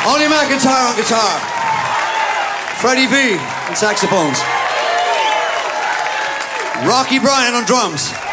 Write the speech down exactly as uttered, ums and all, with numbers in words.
Ollie McIntyre on guitar. Freddie V on saxophones. Rocky Bryan on drums.